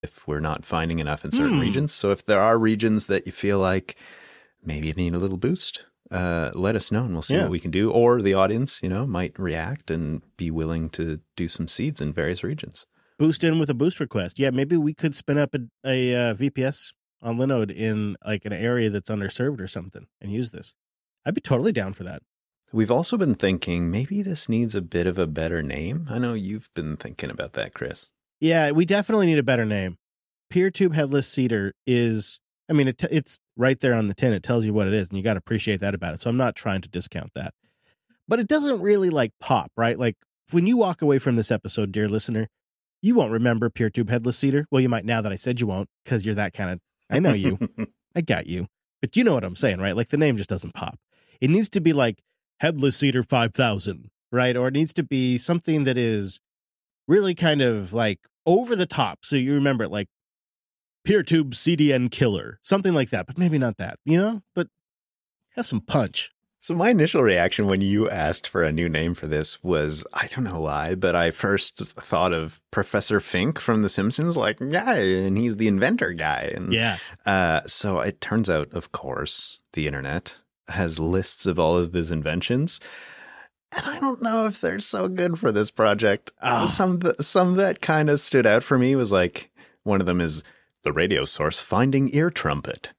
if we're not finding enough in certain regions. So if there are regions that you feel like maybe you need a little boost, let us know and we'll see what we can do. Or the audience, might react and be willing to do some seeds in various regions. Boost in with a boost request. Yeah, maybe we could spin up a VPS on Linode in like an area that's underserved or something and use this. I'd be totally down for that. We've also been thinking maybe this needs a bit of a better name. I know you've been thinking about that, Chris. Yeah, we definitely need a better name. PeerTube Headless Seeder is, it's right there on the tin. It tells you what it is, and you got to appreciate that about it. So I'm not trying to discount that. But it doesn't really pop, right? Like when you walk away from this episode, dear listener, you won't remember PeerTube Headless Seeder. Well, you might now that I said you won't, because you're that kind of, I know you. I got you. But you know what I'm saying, right? Like the name just doesn't pop. It needs to be like Headless Seeder 5000, right? Or it needs to be something that is really kind of like over the top. So you remember it like PeerTube CDN Killer, something like that, but maybe not that, but has some punch. So my initial reaction when you asked for a new name for this was, I don't know why, but I first thought of Professor Fink from The Simpsons, and he's the inventor guy. And yeah. So it turns out, of course, the internet has lists of all of his inventions. And I don't know if they're so good for this project. Oh. Some that kind of stood out for me was one of them is the radio source finding ear trumpet.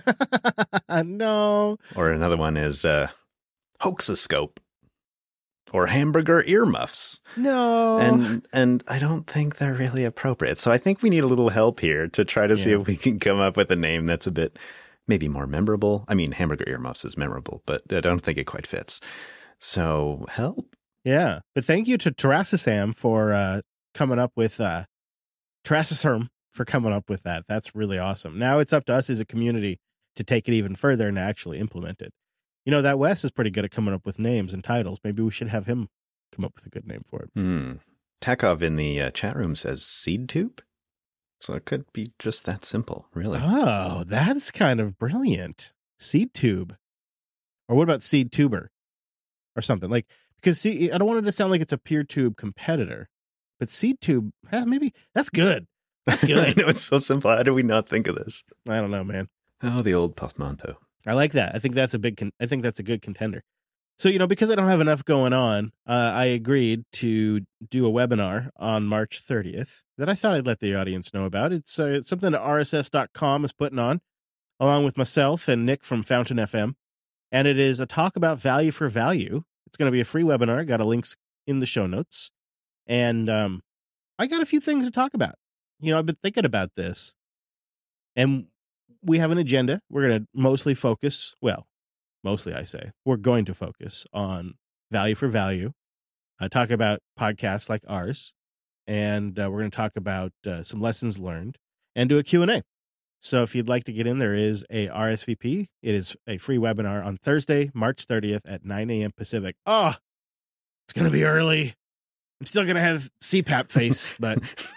No. Or another one is hoaxoscope or hamburger earmuffs. No. And I don't think they're really appropriate. So I think we need a little help here to try to see if we can come up with a name that's a bit maybe more memorable. I mean, hamburger earmuffs is memorable, but I don't think it quite fits. So help. Yeah. But thank you to Terrasisam for coming up with Terrasisam for coming up with that. That's really awesome. Now it's up to us as a community to take it even further and actually implement it. That Wes is pretty good at coming up with names and titles. Maybe we should have him come up with a good name for it. Takov in the chat room says SeedTube. So it could be just that simple, really. Oh, that's kind of brilliant. SeedTube. Or what about SeedTuber? Or something because I don't want it to sound like it's a PeerTube competitor, but SeedTube, maybe that's good. That's good. I know it's so simple. How do we not think of this? I don't know, man. Oh, the old portmanteau. I like that. I think that's a good contender. So, because I don't have enough going on, I agreed to do a webinar on March 30th that I thought I'd let the audience know about. It's something that RSS.com is putting on, along with myself and Nick from Fountain FM. And it is a talk about value for value. It's going to be a free webinar. Got a links in the show notes. And I got a few things to talk about. I've been thinking about this. And we have an agenda. We're going to mostly focus, we're going to focus on value for value. Talk about podcasts like ours. And we're going to talk about some lessons learned and do a Q&A. So if you'd like to get in, there is a RSVP. It is a free webinar on Thursday, March 30th at 9 a.m. Pacific. Oh, it's going to be early. I'm still going to have CPAP face, but...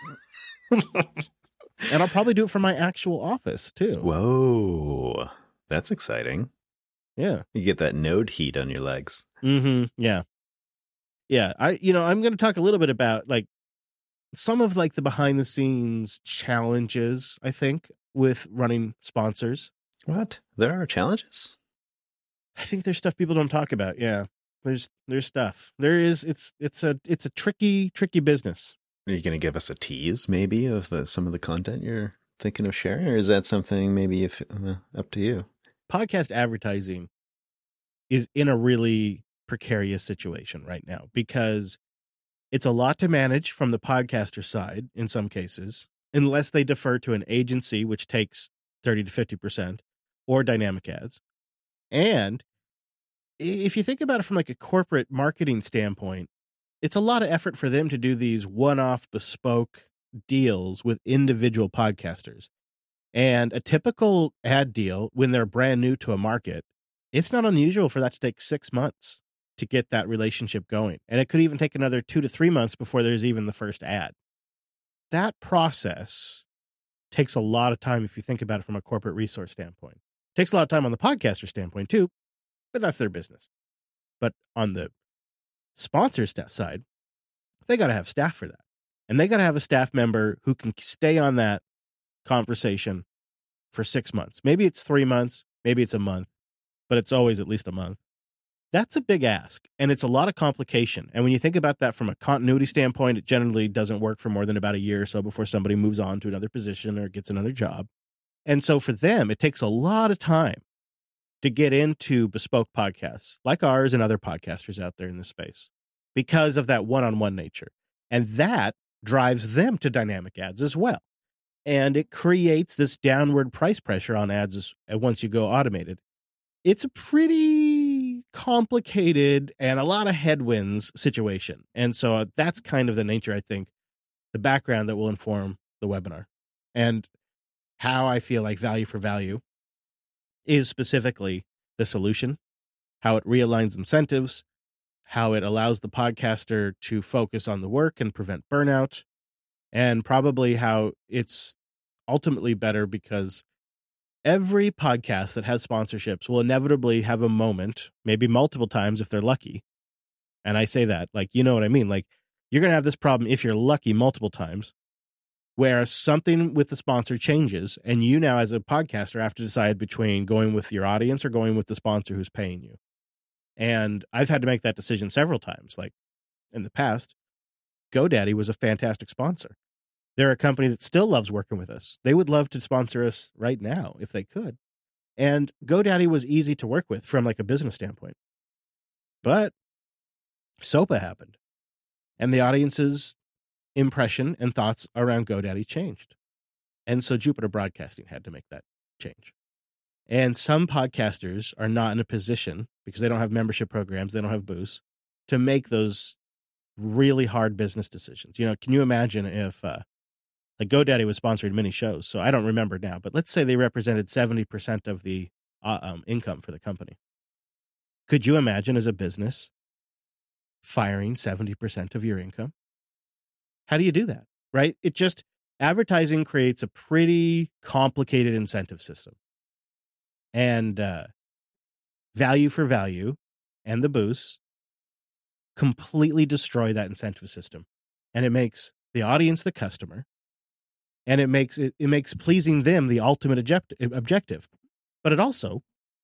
And I'll probably do it from my actual office, too. Whoa. That's exciting. Yeah. You get that node heat on your legs. Mm-hmm. Yeah. Yeah. I'm going to talk a little bit about, some of, the behind-the-scenes challenges, I think, with running sponsors. What? There are challenges? I think there's stuff people don't talk about. Yeah. There's stuff. There is. It's a tricky business. Are you going to give us a tease, maybe, of some of the content you're thinking of sharing? Or is that something maybe up to you? Podcast advertising is in a really precarious situation right now because it's a lot to manage from the podcaster side in some cases, unless they defer to an agency, which takes 30 to 50%, or dynamic ads. And if you think about it from a corporate marketing standpoint, it's a lot of effort for them to do these one-off bespoke deals with individual podcasters. And a typical ad deal, when they're brand new to a market, it's not unusual for that to take 6 months to get that relationship going. And it could even take another 2 to 3 months before there's even the first ad. That process takes a lot of time if you think about it from a corporate resource standpoint. It takes a lot of time on the podcaster standpoint too, but that's their business. But on the sponsor side, they got to have staff for that. And they got to have a staff member who can stay on that conversation for 6 months. Maybe it's 3 months, maybe it's a month, but it's always at least a month. That's a big ask, and it's a lot of complication. And when you think about that from a continuity standpoint, it generally doesn't work for more than about a year or so before somebody moves on to another position or gets another job. And so for them, it takes a lot of time to get into bespoke podcasts like ours and other podcasters out there in this space because of that one-on-one nature. And that drives them to dynamic ads as well. And it creates this downward price pressure on ads once you go automated. It's a pretty complicated and a lot of headwinds situation. And so that's kind of the nature, I think, the background that will inform the webinar. And how I feel like value for value is specifically the solution, how it realigns incentives, how it allows the podcaster to focus on the work and prevent burnout, and probably how it's ultimately better because every podcast that has sponsorships will inevitably have a moment, maybe multiple times if they're lucky. And I say that, like, you know what I mean? Like, you're going to have this problem if you're lucky multiple times, where something with the sponsor changes, and you now as a podcaster have to decide between going with your audience or going with the sponsor who's paying you. And I've had to make that decision several times. Like in the past, GoDaddy was a fantastic sponsor. They're a company that still loves working with us. They would love to sponsor us right now if they could. And GoDaddy was easy to work with from like a business standpoint. But SOPA happened, and the audience's impression and thoughts around GoDaddy changed. And so Jupiter Broadcasting had to make that change. And some podcasters are not in a position, because they don't have membership programs, they don't have booths, to make those really hard business decisions. You know, can you imagine if like GoDaddy was sponsoring many shows, so I don't remember now, but let's say they represented 70% of the income for the company. Could you imagine as a business firing 70% of your income? How do you do that, right? It just, advertising creates a pretty complicated incentive system. And value for value and the boosts completely destroy that incentive system. And it makes the audience the customer, and it makes pleasing them the ultimate objective. But it also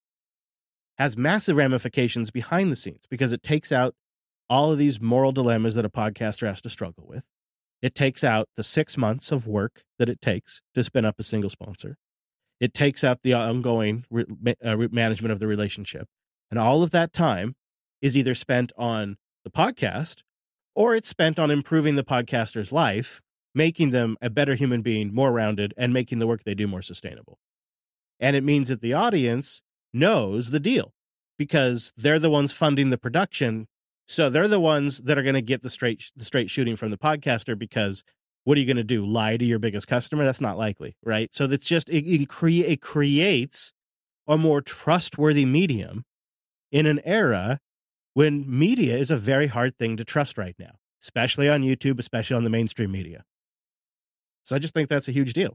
has massive ramifications behind the scenes, because it takes out all of these moral dilemmas that a podcaster has to struggle with. It takes out the 6 months of work that it takes to spin up a single sponsor. It takes out the ongoing management of the relationship. And all of that time is either spent on the podcast, or it's spent on improving the podcaster's life, making them a better human being, more rounded, and making the work they do more sustainable. And it means that the audience knows the deal, because they're the ones funding the production. So they're the ones that are going to get the straight shooting from the podcaster, because what are you going to do? Lie to your biggest customer? That's not likely, right? So that's just, it creates a more trustworthy medium in an era when media is a very hard thing to trust right now, especially on YouTube, especially on the mainstream media. So I just think that's a huge deal.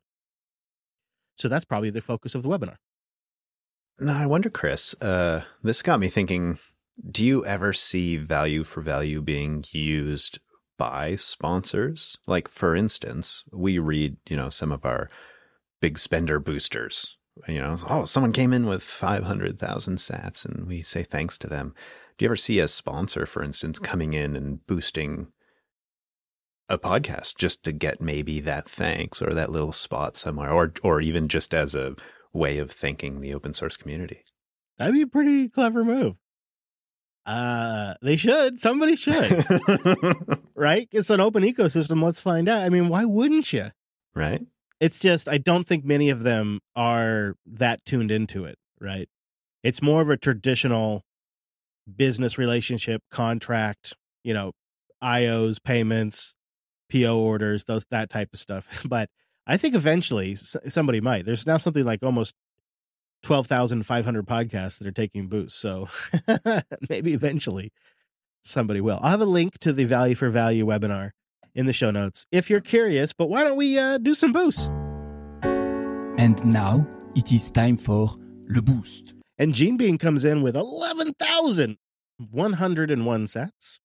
So that's probably the focus of the webinar. Now, I wonder, Chris, this got me thinking, do you ever see value for value being used by sponsors? Like, for instance, we read, some of our big spender boosters, someone came in with 500,000 sats, and we say thanks to them. Do you ever see a sponsor, for instance, coming in and boosting a podcast just to get maybe that thanks or that little spot somewhere, or even just as a way of thanking the open source community? That'd be a pretty clever move. They should. Somebody should. Right? It's an open ecosystem. Let's find out. I mean, why wouldn't you? Right. It's just, I don't think many of them are that tuned into it, right? It's more of a traditional business relationship, contract, IOs, payments, PO orders, that type of stuff. But I think eventually somebody might. There's now something like almost 12,500 podcasts that are taking boosts. So maybe eventually somebody will. I'll have a link to the Value for Value webinar in the show notes if you're curious, but why don't we do some boosts? And now it is time for Le Boost. And Gene Bean comes in with 11,101 sats.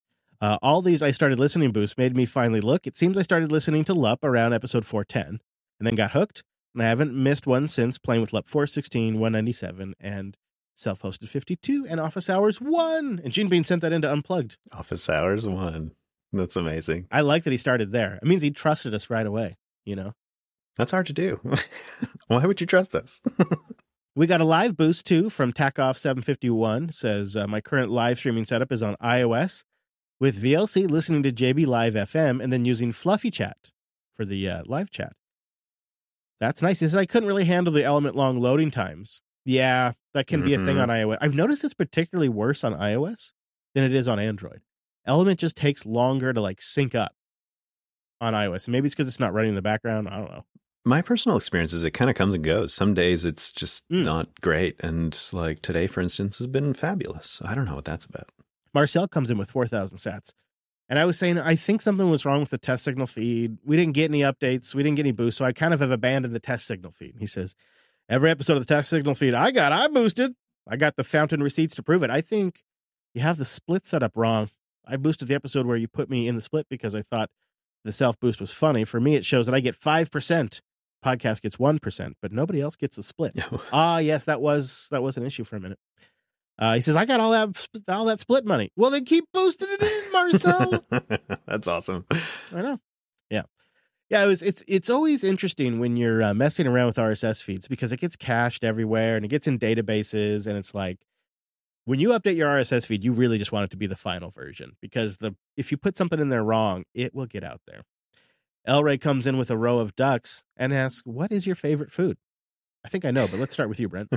All these I started listening boosts made me finally look. It seems I started listening to LUP around episode 410. and then got hooked. And I haven't missed one since, playing with LEP 416, 197, and Self-Hosted 52, and Office Hours 1. And Gene Bean sent that into Unplugged. Office Hours 1. That's amazing. I like that he started there. It means he trusted us right away, you know? That's hard to do. Why would you trust us? We got a live boost, too, from Tacoff751. Says, my current live streaming setup is on iOS with VLC, listening to JB Live FM, and then using Fluffy Chat for the live chat. That's nice. He says, I couldn't really handle the element long loading times. Yeah, that can be a thing on iOS. I've noticed it's particularly worse on iOS than it is on Android. Element just takes longer to like sync up on iOS. And maybe it's because it's not running in the background. I don't know. My personal experience is it kind of comes and goes. Some days it's just not great. And like today, for instance, has been fabulous. I don't know what that's about. Marcel comes in with 4,000 sats. And I was saying, I think something was wrong with the test signal feed. We didn't get any updates. We didn't get any boosts. So I kind of have abandoned the test signal feed. He says, every episode of the test signal feed I boosted. I got the fountain receipts to prove it. I think you have the split set up wrong. I boosted the episode where you put me in the split because I thought the self-boost was funny. For me, it shows that I get 5%. Podcast gets 1%, but nobody else gets the split. Yes, that was an issue for a minute. He says, I got all that split money. Well, then keep boosting it in, Marcel. That's awesome. I know. Yeah. Yeah, it's always interesting when you're messing around with RSS feeds because it gets cached everywhere and it gets in databases, and it's like, when you update your RSS feed, you really just want it to be the final version because if you put something in there wrong, it will get out there. Elray comes in with a row of ducks and asks, what is your favorite food? I think I know, but let's start with you, Brent.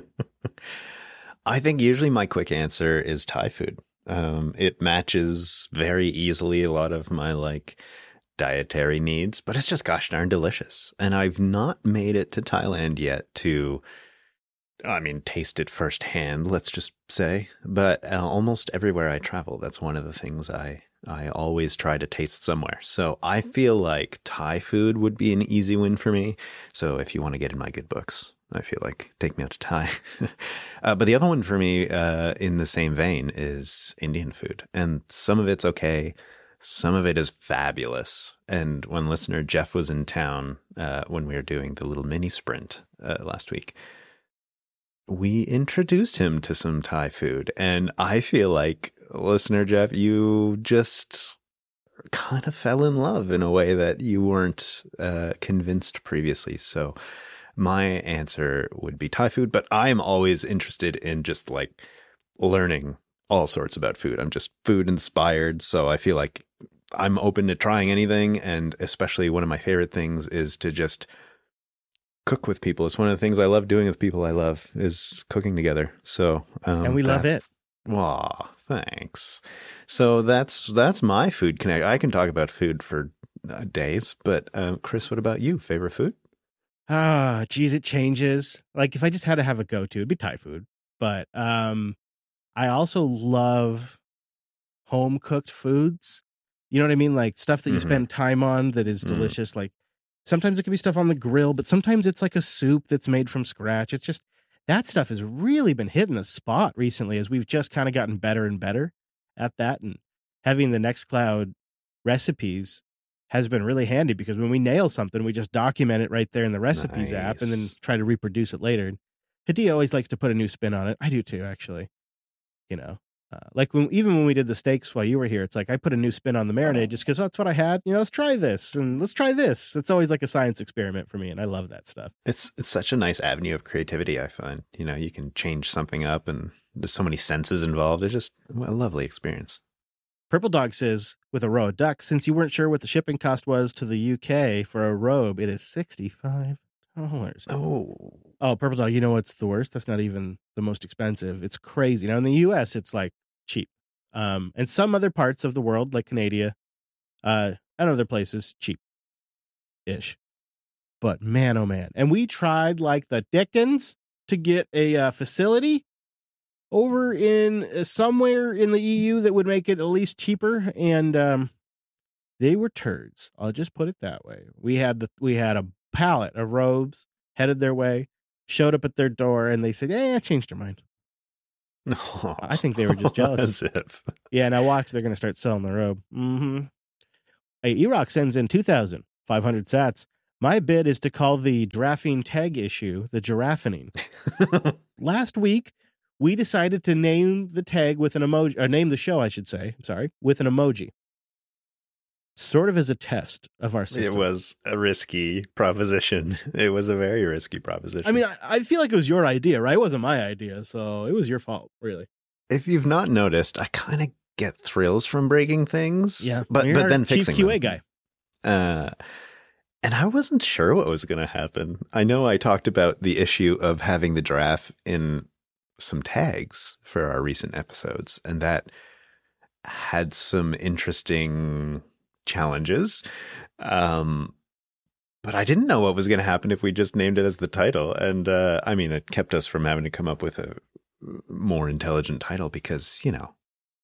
I think usually my quick answer is Thai food. It matches very easily a lot of my like dietary needs, but it's just gosh darn delicious. And I've not made it to Thailand yet to taste it firsthand, let's just say. But almost everywhere I travel, that's one of the things I always try to taste somewhere. So I feel like Thai food would be an easy win for me. So if you want to get in my good books, I feel like take me out to Thai. But the other one for me in the same vein is Indian food. And some of it's okay. Some of it is fabulous. And when listener Jeff was in town when we were doing the little mini sprint last week, we introduced him to some Thai food. And I feel like, listener Jeff, you just kind of fell in love in a way that you weren't convinced previously. So my answer would be Thai food, but I'm always interested in just like learning all sorts about food. I'm just food inspired. So I feel like I'm open to trying anything. And especially one of my favorite things is to just cook with people. It's one of the things I love doing with people I love is cooking together. So, and we love it. Wow, thanks. So that's my food connect. I can talk about food for days, but Chris, what about you? Favorite food? Geez, it changes. Like if I just had to have a go-to, it'd be Thai food. But I also love home cooked foods. You know what I mean? Like stuff that you spend time on that is delicious. Like sometimes it can be stuff on the grill, but sometimes it's like a soup that's made from scratch. It's just, that stuff has really been hitting the spot recently as we've just kind of gotten better and better at that. And having the Nextcloud recipes has been really handy because when we nail something, we just document it right there in the recipes app and then try to reproduce it later. Hadi always likes to put a new spin on it. I do too, actually. You know, like even when we did the steaks while you were here, it's like I put a new spin on the marinade just because that's what I had. You know, let's try this and let's try this. It's always like a science experiment for me, and I love that stuff. It's such a nice avenue of creativity, I find. You know, you can change something up, and there's so many senses involved. It's just a lovely experience. Purple Dog says, with a row of ducks, since you weren't sure what the shipping cost was to the UK for a robe, it is $65. Oh, Purple Dog, you know what's the worst? That's not even the most expensive. It's crazy. Now, in the US, it's like cheap. And some other parts of the world, like Canada, and other places, cheap-ish. But man, oh man. And we tried like the dickens to get a facility over in somewhere in the EU that would make it at least cheaper, and they were turds. I'll just put it that way. We had a pallet of robes headed their way, showed up at their door, and they said, I changed our mind. No, I think they were just jealous. As if. Yeah, now watch, they're going to start selling the robe. Hey, E-Rock sends in 2,500 sats. My bid is to call the giraffing tag issue the giraffening. Last week, we decided to name the tag with an emoji, or name the show, I should say, with an emoji. Sort of as a test of our system. It was a risky proposition. It was a very risky proposition. I mean, I feel like it was your idea, right? It wasn't my idea, so it was your fault, really. If you've not noticed, I kind of get thrills from breaking things. Yeah, but then Chief fixing QA them. guy. And I wasn't sure what was going to happen. I know I talked about the issue of having the giraffe in some tags for our recent episodes, and that had some interesting challenges. But I didn't know what was going to happen if we just named it as the title. And I mean, it kept us from having to come up with a more intelligent title because, you know,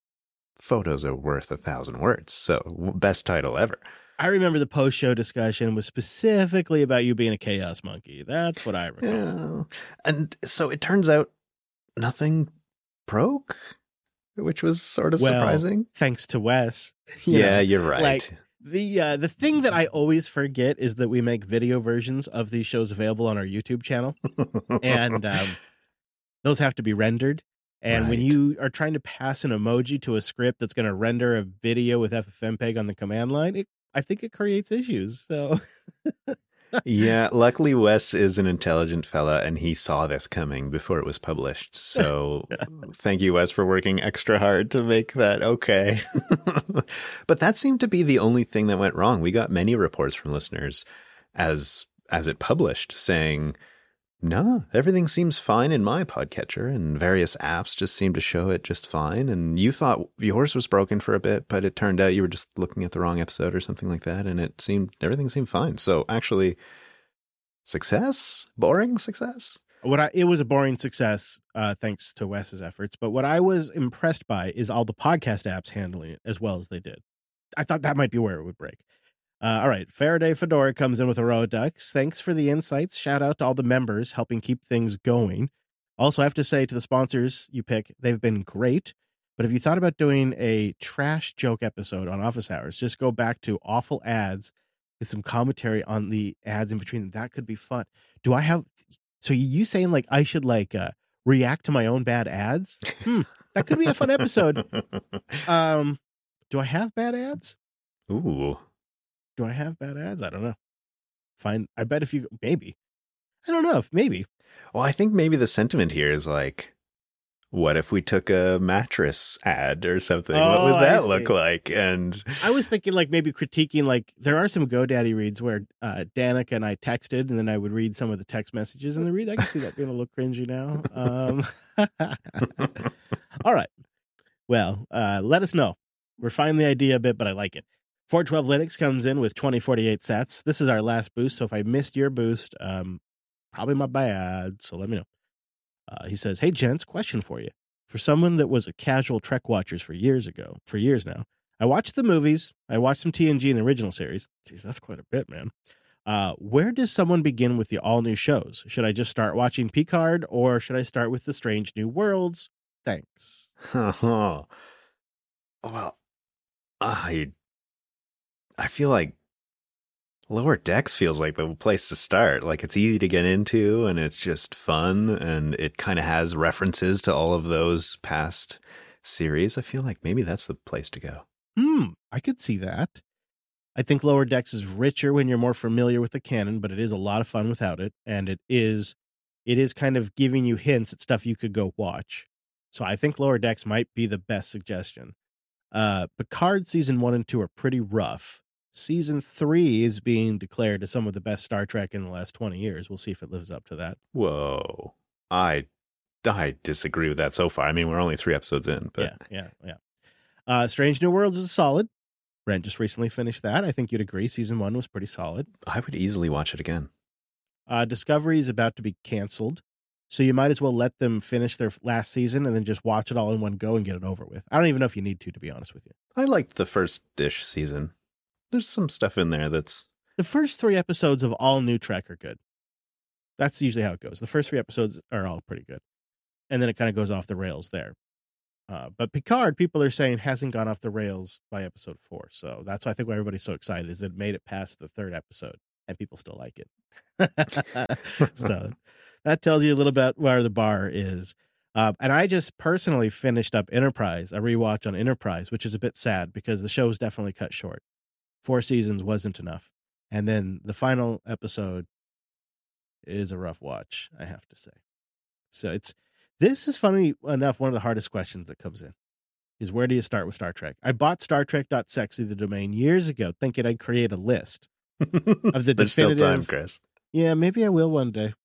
photos are worth 1,000 words. So best title ever. I remember the post-show discussion was specifically about you being a chaos monkey. That's what I remember. Yeah. And so it turns out nothing broke, which was sort of surprising. Thanks to Wes. You're right. Like the thing that I always forget is that we make video versions of these shows available on our YouTube channel. And those have to be rendered. And when you are trying to pass an emoji to a script that's going to render a video with FFmpeg on the command line, I think it creates issues. So, yeah, luckily Wes is an intelligent fella and he saw this coming before it was published. So thank you, Wes, for working extra hard to make that okay. But that seemed to be the only thing that went wrong. We got many reports from listeners as it published saying, no, everything seems fine in my podcatcher, and various apps just seem to show it just fine. And you thought yours was broken for a bit, but it turned out you were just looking at the wrong episode or something like that, and everything seemed fine. So actually, success? Boring success? It was a boring success, thanks to Wes's efforts. But what I was impressed by is all the podcast apps handling it as well as they did. I thought that might be where it would break. All right. Faraday Fedora comes in with a row of ducks. Thanks for the insights. Shout out to all the members helping keep things going. Also, I have to say to the sponsors you pick, they've been great. But if you thought about doing a trash joke episode on Office Hours, just go back to awful ads with some commentary on the ads in between them. That could be fun. So you saying like I should react to my own bad ads? That could be a fun episode. Do I have bad ads? Ooh. Do I have bad ads? I don't know. I bet if you, maybe. I don't know, maybe. Well, I think maybe the sentiment here is like, what if we took a mattress ad or something? What would that look like? And I was thinking like maybe critiquing, like there are some GoDaddy reads where Danica and I texted and then I would read some of the text messages in the read. I can see that being a little cringy now. All right. Well, let us know. Refine the idea a bit, but I like it. 412 Linux comes in with 2048 sats. This is our last boost, so if I missed your boost, probably my bad, so let me know. He says, hey, gents, question for you. For someone that was a casual Trek watchers for years now, I watched the movies, I watched some TNG in the original series. Jeez, that's quite a bit, man. Where does someone begin with the all-new shows? Should I just start watching Picard, or should I start with the Strange New Worlds? Thanks. Well, I feel like Lower Decks feels like the place to start. Like it's easy to get into and it's just fun and it kind of has references to all of those past series. I feel like maybe that's the place to go. I could see that. I think Lower Decks is richer when you're more familiar with the canon, but it is a lot of fun without it. And it is kind of giving you hints at stuff you could go watch. So I think Lower Decks might be the best suggestion. Picard season 1 and 2 are pretty rough. Season 3 is being declared as some of the best Star Trek in the last 20 years. We'll see if it lives up to that. Whoa. I disagree with that so far. I mean, we're only 3 episodes in, but yeah. Strange New Worlds is solid. Brent just recently finished that. I think you'd agree. Season 1 was pretty solid. I would easily watch it again. Discovery is about to be canceled. So you might as well let them finish their last season and then just watch it all in one go and get it over with. I don't even know if you need to be honest with you. I liked the first-ish season. There's some stuff in there that's... The first 3 episodes of all new Trek are good. That's usually how it goes. The first 3 episodes are all pretty good. And then it kind of goes off the rails there. But Picard, people are saying, hasn't gone off the rails by episode 4. So that's why I think why everybody's so excited is it made it past the 3rd episode. and people still like it. So that tells you a little bit where the bar is. And I just personally finished up Enterprise, a rewatch on Enterprise, which is a bit sad because the show's definitely cut short. 4 seasons wasn't enough. And then the final episode is a rough watch, I have to say. So this is funny enough, one of the hardest questions that comes in is where do you start with Star Trek? I bought StarTrek.sexy, the domain, years ago, thinking I'd create a list of the There's definitive. still time, Chris. Yeah, maybe I will one day.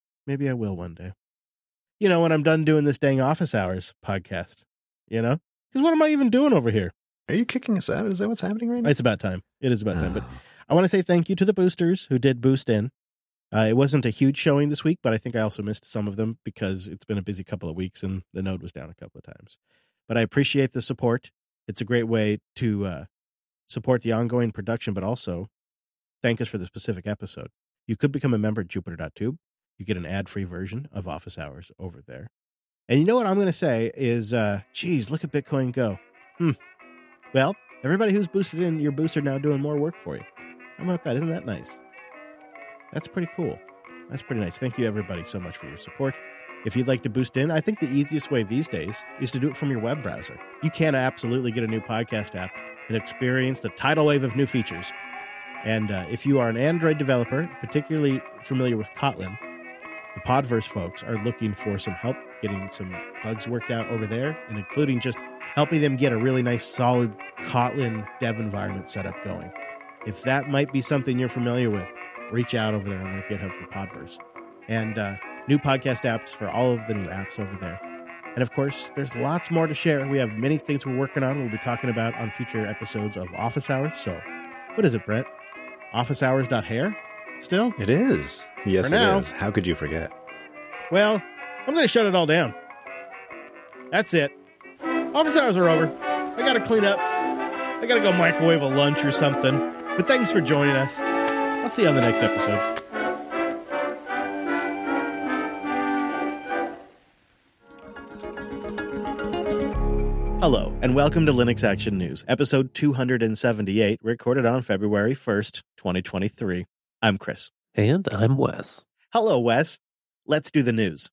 You know, when I'm done doing this dang Office Hours podcast, you know? Because what am I even doing over here? Are you kicking us out? Is that what's happening right now? It's about time. It is about time. But I want to say thank you to the boosters who did boost in. It wasn't a huge showing this week, but I think I also missed some of them because it's been a busy couple of weeks and the node was down a couple of times. But I appreciate the support. It's a great way to support the ongoing production, but also thank us for the specific episode. You could become a member at Jupiter.tube. You get an ad-free version of Office Hours over there. And you know what I'm going to say is, geez, look at Bitcoin go. Well, everybody who's boosted in, your booster now doing more work for you. How about that? Isn't that nice? That's pretty cool. That's pretty nice. Thank you, everybody, so much for your support. If you'd like to boost in, I think the easiest way these days is to do it from your web browser. You can absolutely get a new podcast app and experience the tidal wave of new features. And if you are an Android developer, particularly familiar with Kotlin, the Podverse folks are looking for some help getting some bugs worked out over there, and including just helping them get a really nice, solid Kotlin dev environment set up going. If that might be something you're familiar with, reach out over there on their GitHub for Podverse. And new podcast apps for all of the new apps over there. And of course, there's lots more to share. We have many things we're working on. We'll be talking about on future episodes of Office Hours. So what is it, Brent? OfficeHours.hair? Still? It is. Yes, it is. How could you forget? Well, I'm going to shut it all down. That's it. Office Hours are over. I got to clean up. I got to go microwave a lunch or something. But thanks for joining us. I'll see you on the next episode. Hello, and welcome to Linux Action News, episode 278, recorded on February 1st, 2023. I'm Chris. And I'm Wes. Hello, Wes. Let's do the news.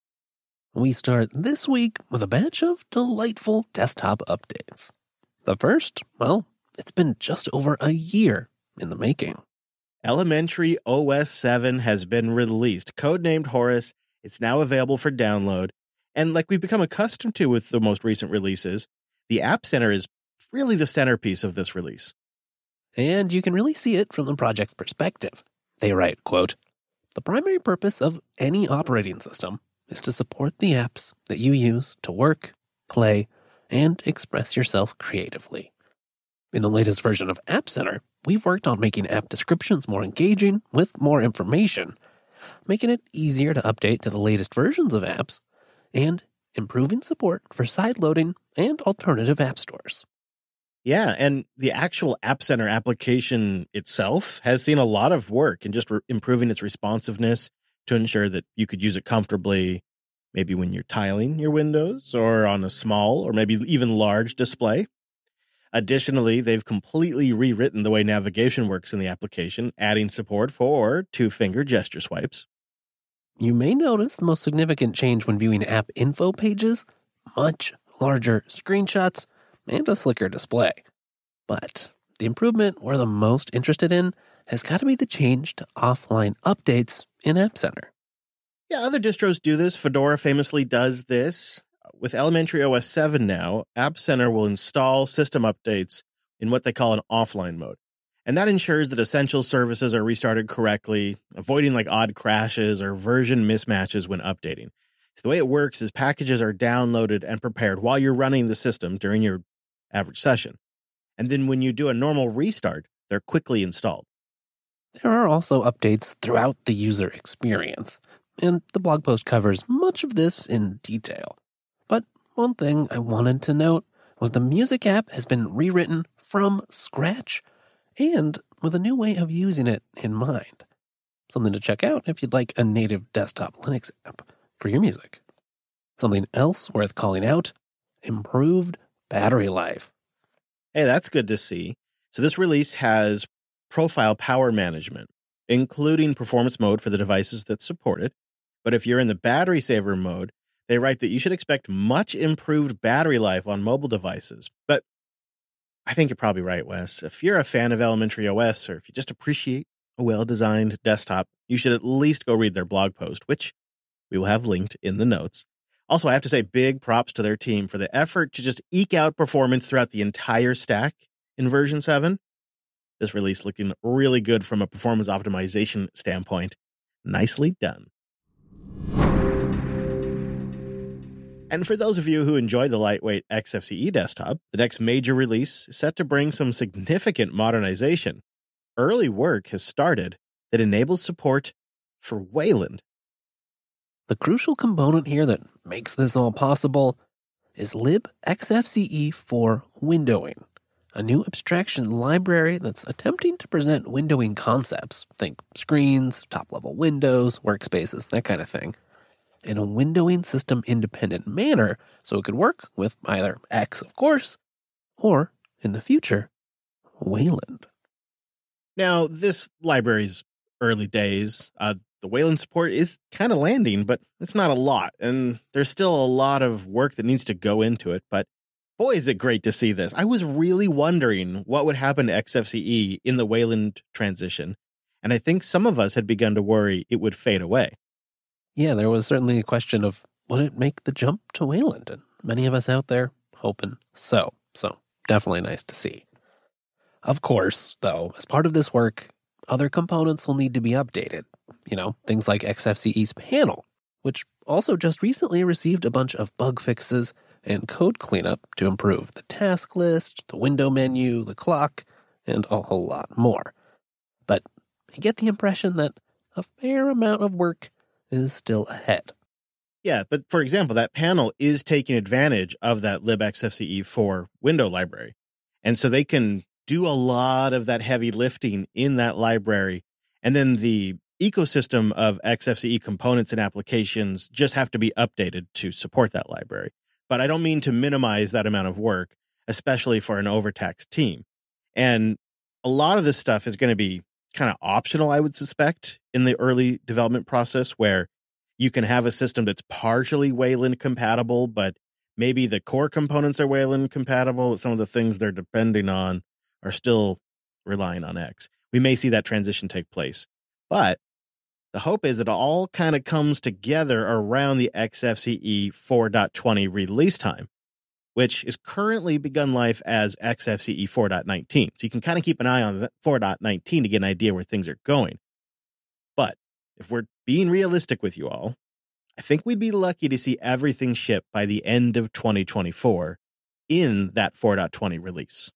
We start this week with a batch of delightful desktop updates. The first, well, it's been just over a year in the making. Elementary OS 7 has been released, codenamed Horus. It's now available for download. And like we've become accustomed to with the most recent releases, the App Center is really the centerpiece of this release. And you can really see it from the project's perspective. They write, quote, "The primary purpose of any operating system is to support the apps that you use to work, play, and express yourself creatively. In the latest version of App Center, we've worked on making app descriptions more engaging with more information, making it easier to update to the latest versions of apps, and improving support for side-loading and alternative app stores." Yeah, and the actual App Center application itself has seen a lot of work in just improving its responsiveness to ensure that you could use it comfortably, maybe when you're tiling your windows or on a small or maybe even large display. Additionally, they've completely rewritten the way navigation works in the application, adding support for two-finger gesture swipes. You may notice the most significant change when viewing app info pages: much larger screenshots and a slicker display. But the improvement we're the most interested in has got to be the change to offline updates in App Center. Yeah, other distros do this. Fedora famously does this. With Elementary OS 7 now, App Center will install system updates in what they call an offline mode. And that ensures that essential services are restarted correctly, avoiding like odd crashes or version mismatches when updating. So the way it works is packages are downloaded and prepared while you're running the system during your average session. And then when you do a normal restart, they're quickly installed. There are also updates throughout the user experience, and the blog post covers much of this in detail. But one thing I wanted to note was the music app has been rewritten from scratch and with a new way of using it in mind. Something to check out if you'd like a native desktop Linux app for your music. Something else worth calling out: improved battery life. Hey, that's good to see. So this release has profile power management. including performance mode for the devices that support it. But if you're in the battery saver mode, they write that you should expect much improved battery life on mobile devices. But I think you're probably right, Wes. If you're a fan of Elementary OS, or if you just appreciate a well-designed desktop, you should at least go read their blog post, which we will have linked in the notes. Also, I have to say big props to their team for the effort to just eke out performance throughout the entire stack in version 7. This release looking really good from a performance optimization standpoint. Nicely done. And for those of you who enjoy the lightweight XFCE desktop, the next major release is set to bring some significant modernization. Early work has started that enables support for Wayland. The crucial component here that makes this all possible is libxfce for windowing, a new abstraction library that's attempting to present windowing concepts, think screens, top-level windows, workspaces, that kind of thing, in a windowing system-independent manner so it could work with either X, of course, or, in the future, Wayland. Now, this library's early days. The Wayland support is kind of landing, but it's not a lot, and there's still a lot of work that needs to go into it, but boy, is it great to see this. I was really wondering what would happen to XFCE in the Wayland transition, and I think some of us had begun to worry it would fade away. Yeah, there was certainly a question of, would it make the jump to Wayland? And many of us out there hoping so. So definitely nice to see. Of course, though, as part of this work, other components will need to be updated. You know, things like XFCE's panel, which also just recently received a bunch of bug fixes and code cleanup to improve the task list, the window menu, the clock, and a whole lot more. But I get the impression that a fair amount of work is still ahead. Yeah, but for example, that panel is taking advantage of that libxfce4 window library. And so they can do a lot of that heavy lifting in that library. And then the ecosystem of XFCE components and applications just have to be updated to support that library. But I don't mean to minimize that amount of work, especially for an overtaxed team. And a lot of this stuff is going to be kind of optional, I would suspect, in the early development process, where you can have a system that's partially Wayland compatible, but maybe the core components are Wayland compatible. Some of the things they're depending on are still relying on X. We may see that transition take place. But the hope is that it all kind of comes together around the XFCE 4.20 release time, which is currently begun life as XFCE 4.19. So you can kind of keep an eye on 4.19 to get an idea where things are going. But if we're being realistic with you all, I think we'd be lucky to see everything ship by the end of 2024 in that 4.20 release.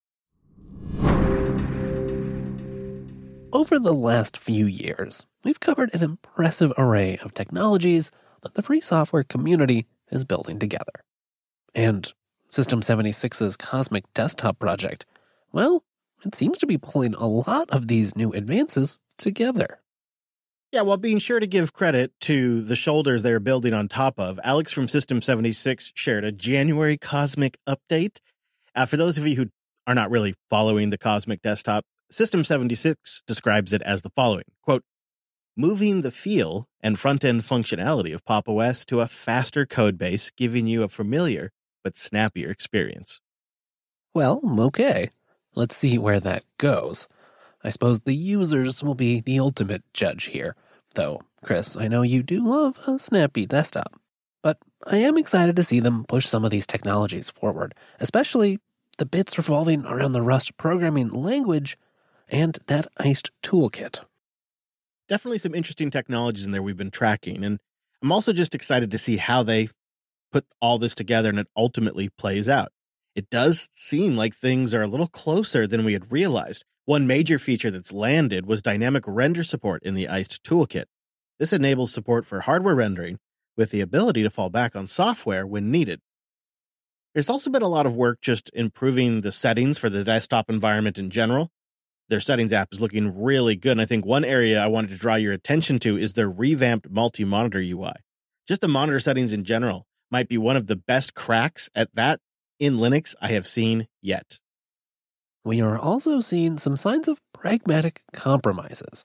Over the last few years, we've covered an impressive array of technologies that the free software community is building together. And System76's Cosmic Desktop project, well, it seems to be pulling a lot of these new advances together. Yeah, while being sure to give credit to the shoulders they're building on top of, Alex from System76 shared a January Cosmic update. For those of you who are not really following the Cosmic Desktop, System76 describes it as the following, quote, moving the feel and front-end functionality of Pop! OS to a faster code base, giving you a familiar but snappier experience. Well, okay. Let's see where that goes. I suppose the users will be the ultimate judge here. Though, Chris, I know you do love a snappy desktop. But I am excited to see them push some of these technologies forward, especially the bits revolving around the Rust programming language and that iced toolkit. Definitely some interesting technologies in there we've been tracking, and I'm also just excited to see how they put all this together and it ultimately plays out. It does seem like things are a little closer than we had realized. One major feature that's landed was dynamic render support in the iced toolkit. This enables support for hardware rendering with the ability to fall back on software when needed. There's also been a lot of work just improving the settings for the desktop environment in general. Their settings app is looking really good, and I think one area I wanted to draw your attention to is their revamped multi-monitor UI. Just the monitor settings in general might be one of the best cracks at that in Linux I have seen yet. We are also seeing some signs of pragmatic compromises.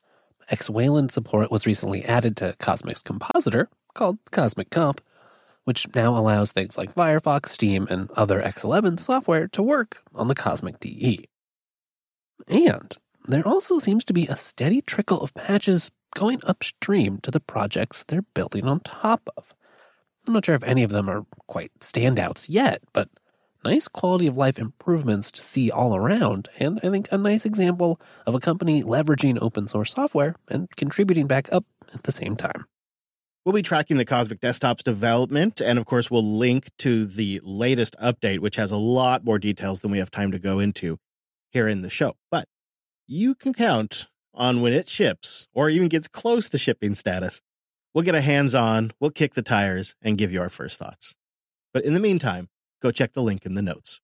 Wayland support was recently added to Cosmic's compositor, called Cosmic Comp, which now allows things like Firefox, Steam, and other X11 software to work on the Cosmic DE. And there also seems to be a steady trickle of patches going upstream to the projects they're building on top of. I'm not sure if any of them are quite standouts yet, but nice quality of life improvements to see all around, and I think a nice example of a company leveraging open source software and contributing back up at the same time. We'll be tracking the Cosmic Desktop's development, and of course we'll link to the latest update, which has a lot more details than we have time to go into here in the show. But you can count on when it ships, or even gets close to shipping status, we'll get a hands-on, we'll kick the tires, and give you our first thoughts. But in the meantime, go check the link in the notes.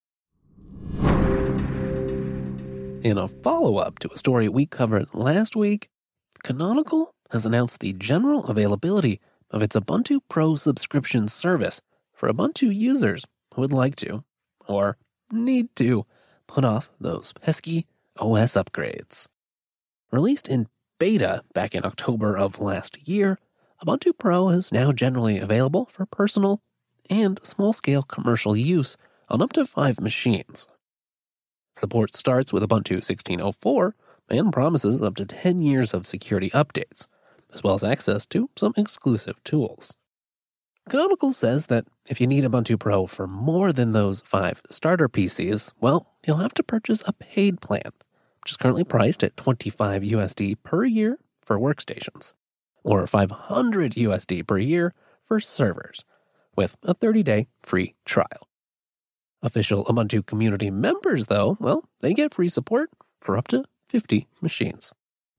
In a follow-up to a story we covered last week, Canonical has announced the general availability of its Ubuntu Pro subscription service for Ubuntu users who would like to, or need to, put off those pesky OS upgrades. Released in beta back in October of last year, Ubuntu Pro is now generally available for personal and small-scale commercial use on up to 5 machines. Support starts with Ubuntu 16.04 and promises up to 10 years of security updates, as well as access to some exclusive tools. Canonical says that if you need Ubuntu Pro for more than those 5 starter PCs, well, you'll have to purchase a paid plan, which is currently priced at $25 USD per year for workstations, or $500 USD per year for servers, with a 30-day free trial. Official Ubuntu community members, though, well, they get free support for up to 50 machines.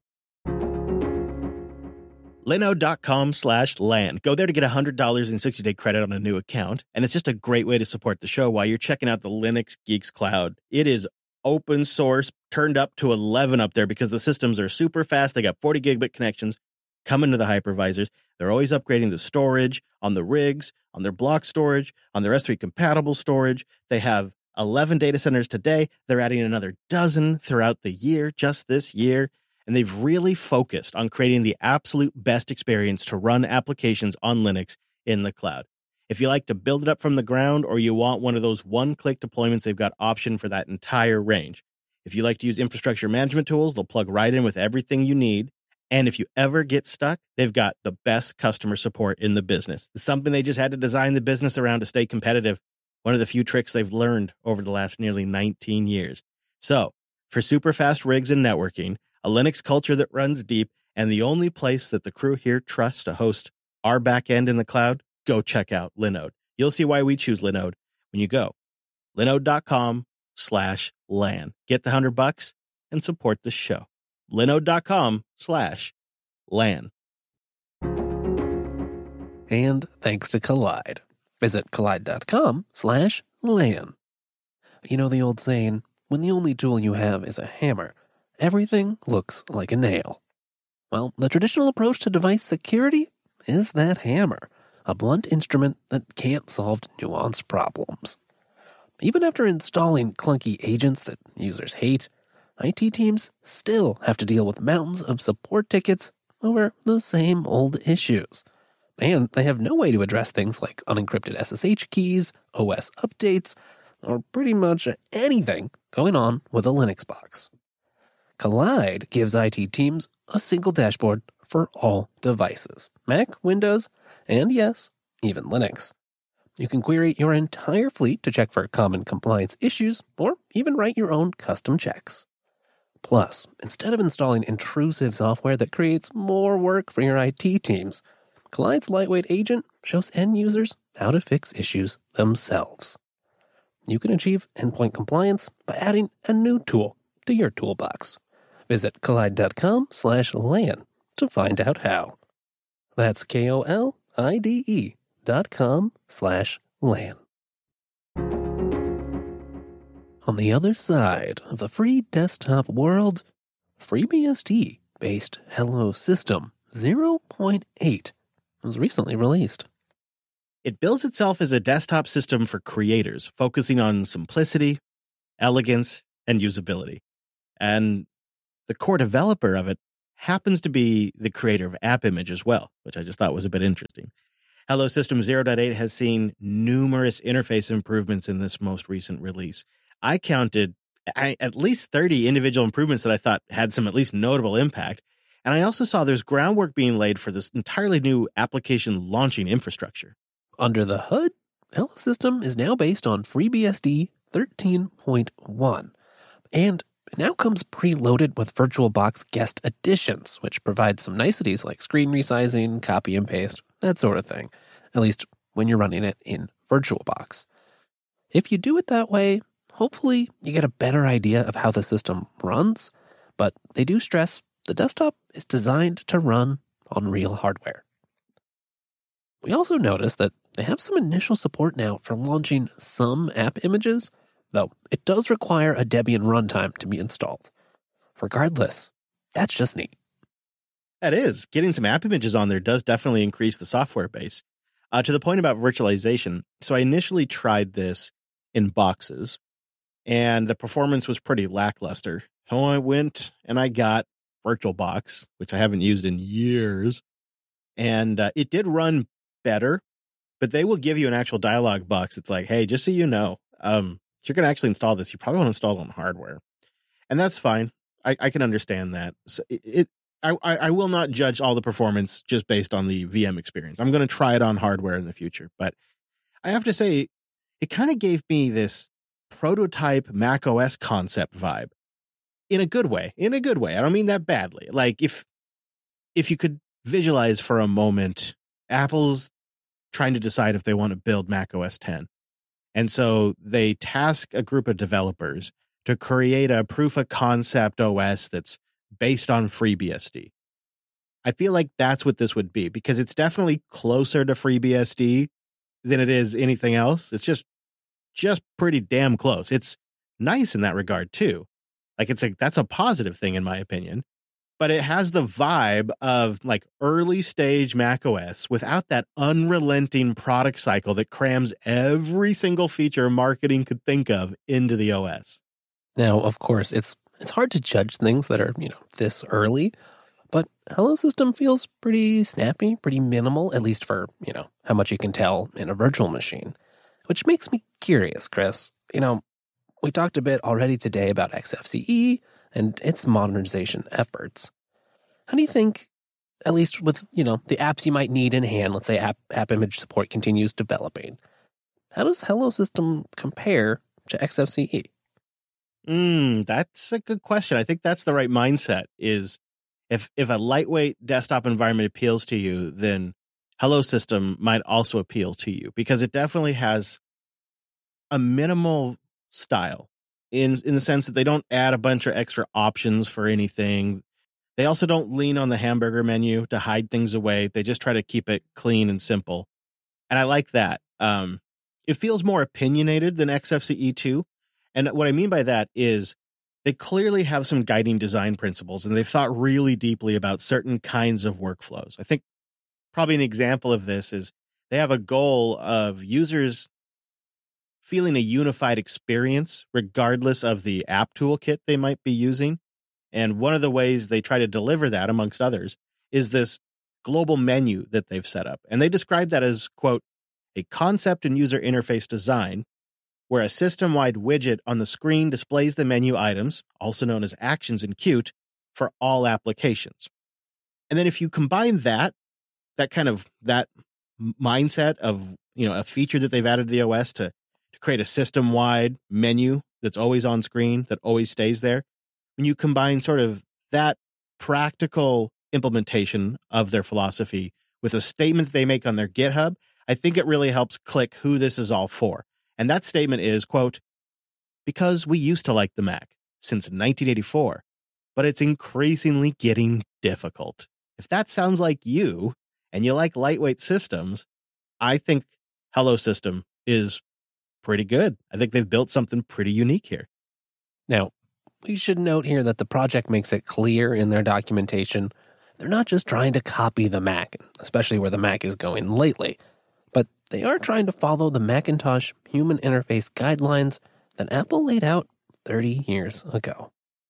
Linode.com/LAN. Go there to get $100 in 60-day credit on a new account, and it's just a great way to support the show while you're checking out the Linux Geeks Cloud. It is open source, turned up to 11 up there because the systems are super fast. They got 40 gigabit connections coming to the hypervisors. They're always upgrading the storage on the rigs, on their block storage, on their S3 compatible storage. They have 11 data centers today. They're adding another dozen throughout the year, just this year. And they've really focused on creating the absolute best experience to run applications on Linux in the cloud. If you like to build it up from the ground, or you want one of those one-click deployments, they've got option for that entire range. If you like to use infrastructure management tools, they'll plug right in with everything you need. And if you ever get stuck, they've got the best customer support in the business. It's something they just had to design the business around to stay competitive. One of the few tricks they've learned over the last nearly 19 years. So, for super fast rigs and networking, a Linux culture that runs deep, and the only place that the crew here trusts to host our backend in the cloud, go check out Linode. You'll see why we choose Linode when you go. Linode.com/LAN. Get the $100 and support the show. Linode.com/LAN. And thanks to Kolide. Visit Kolide.com/LAN. You know the old saying, when the only tool you have is a hammer, everything looks like a nail. Well, the traditional approach to device security is that hammer, a blunt instrument that can't solve nuanced problems. Even after installing clunky agents that users hate, IT teams still have to deal with mountains of support tickets over the same old issues. And they have no way to address things like unencrypted SSH keys, OS updates, or pretty much anything going on with a Linux box. Kolide gives IT teams a single dashboard for all devices, Mac, Windows, and yes, even Linux. You can query your entire fleet to check for common compliance issues, or even write your own custom checks. Plus, instead of installing intrusive software that creates more work for your IT teams, Kolide's lightweight agent shows end users how to fix issues themselves. You can achieve endpoint compliance by adding a new tool to your toolbox. Visit Kolide.com/LAN to find out how. That's KOLIDE.com/LAN. On the other side of the free desktop world, FreeBSD-based Hello System 0.8 was recently released. It bills itself as a desktop system for creators, focusing on simplicity, elegance, and usability. And the core developer of it happens to be the creator of AppImage as well, which I just thought was a bit interesting. Hello System 0.8 has seen numerous interface improvements in this most recent release. I counted at least 30 individual improvements that I thought had some at least notable impact. And I also saw there's groundwork being laid for this entirely new application launching infrastructure. Under the hood, Hello System is now based on FreeBSD 13.1. And it now comes preloaded with VirtualBox guest additions, which provide some niceties like screen resizing, copy and paste, that sort of thing, at least when you're running it in VirtualBox. If you do it that way, hopefully you get a better idea of how the system runs, but they do stress the desktop is designed to run on real hardware. We also noticed that they have some initial support now for launching some app images, though it does require a Debian runtime to be installed. Regardless, that's just neat. That is. Getting some app images on there does definitely increase the software base. To the point about virtualization, so I initially tried this in boxes, and the performance was pretty lackluster. So I went and I got VirtualBox, which I haven't used in years, and it did run better, but they will give you an actual dialog box. It's like, hey, just so you know, if you're going to actually install this, you probably want to install it on hardware. And that's fine. I can understand that. So I will not judge all the performance just based on the VM experience. I'm going to try it on hardware in the future. But I have to say, it kind of gave me this prototype macOS concept vibe in a good way. I don't mean that badly. Like if you could visualize for a moment, Apple's trying to decide if they want to build macOS 10. And so they task a group of developers to create a proof of concept OS that's based on FreeBSD. I feel like that's what this would be, because it's definitely closer to FreeBSD than it is anything else. It's just pretty damn close. It's nice in that regard too. Like that's a positive thing in my opinion. But it has the vibe of like early stage macOS without that unrelenting product cycle that crams every single feature marketing could think of into the OS. Now, of course, it's hard to judge things that are, this early, but Hello System feels pretty snappy, pretty minimal, at least for, how much you can tell in a virtual machine, which makes me curious, Chris. We talked a bit already today about XFCE and its modernization efforts. How do you think, at least with, the apps you might need in hand, let's say app image support continues developing, how does Hello System compare to XFCE? That's a good question. I think that's the right mindset, is if a lightweight desktop environment appeals to you, then Hello System might also appeal to you, because it definitely has a minimal style in the sense that they don't add a bunch of extra options for anything. They also don't lean on the hamburger menu to hide things away. They just try to keep it clean and simple. And I like that. It feels more opinionated than XFCE 2. And what I mean by that is they clearly have some guiding design principles, and they've thought really deeply about certain kinds of workflows. I think probably an example of this is they have a goal of users feeling a unified experience regardless of the app toolkit they might be using. And one of the ways they try to deliver that, amongst others, is this global menu that they've set up. And they describe that as, quote, a concept and user interface design where a system-wide widget on the screen displays the menu items, also known as actions in Qt, for all applications. And then if you combine that mindset of, a feature that they've added to the OS to create a system-wide menu that's always on screen, that always stays there, when you combine sort of that practical implementation of their philosophy with a statement that they make on their GitHub, I think it really helps click who this is all for. And that statement is, quote, because we used to like the Mac since 1984, but it's increasingly getting difficult. If that sounds like you and you like lightweight systems, I think Hello System is pretty good. I think they've built something pretty unique here. Now, we should note here that the project makes it clear in their documentation they're not just trying to copy the Mac, especially where the Mac is going lately, but they are trying to follow the Macintosh human interface guidelines that Apple laid out 30 years ago.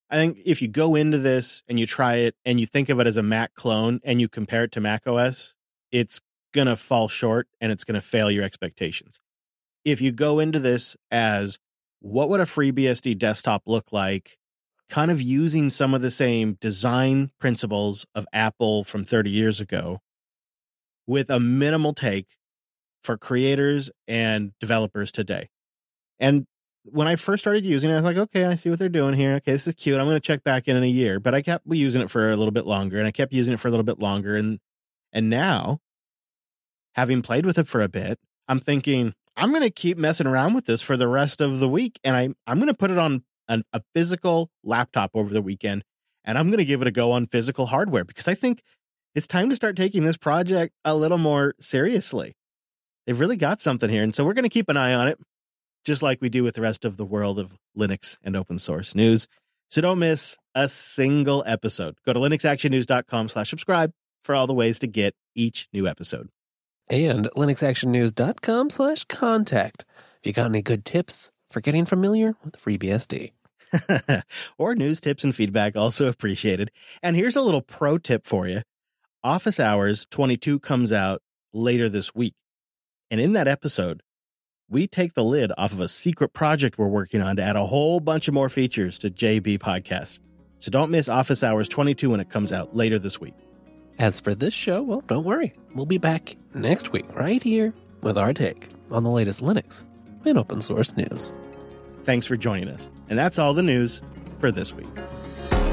I think if you go into this and you try it and you think of it as a Mac clone and you compare it to Mac OS, it's going to fall short and it's going to fail your expectations. If you go into this as what would a FreeBSD desktop look like, kind of using some of the same design principles of Apple from 30 years ago with a minimal take for creators and developers today. And when I first started using it, I was like, okay, I see what they're doing here. Okay, this is cute. I'm going to check back in a year. But I kept using it for a little bit longer, and I kept using it for a little bit longer. And now, having played with it for a bit, I'm thinking, I'm going to keep messing around with this for the rest of the week. And I'm going to put it on a physical laptop over the weekend, and I'm going to give it a go on physical hardware because I think it's time to start taking this project a little more seriously. They've really got something here. And so we're going to keep an eye on it, just like we do with the rest of the world of Linux and open source news. So don't miss a single episode. Go to linuxactionnews.com/subscribe for all the ways to get each new episode. And linuxactionnews.com/contact if you got any good tips for getting familiar with FreeBSD. Or news, tips, and feedback, also appreciated. And here's a little pro tip for you. Office Hours 22 comes out later this week. And in that episode, we take the lid off of a secret project we're working on to add a whole bunch of more features to JB Podcasts. So don't miss Office Hours 22 when it comes out later this week. As for this show, well, don't worry. We'll be back next week right here with our take on the latest Linux and open source news. Thanks for joining us. And that's all the news for this week.